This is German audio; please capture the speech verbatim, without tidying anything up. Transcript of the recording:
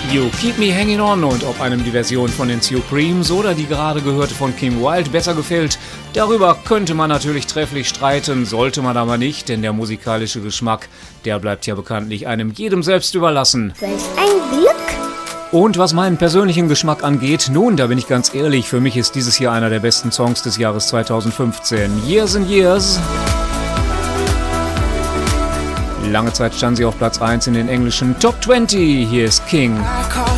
You Keep Me Hanging On, und ob einem die Version von den Supremes oder die gerade gehörte von Kim Wilde besser gefällt, darüber könnte man natürlich trefflich streiten, sollte man aber nicht, denn der musikalische Geschmack, der bleibt ja bekanntlich einem jedem selbst überlassen. Welch ein Glück! Und was meinen persönlichen Geschmack angeht, nun, da bin ich ganz ehrlich, für mich ist dieses hier einer der besten Songs des Jahres zweitausendfünfzehn. Years and Years. Lange Zeit stand sie auf Platz eins in den englischen Top zwanzig. Hier ist King. I call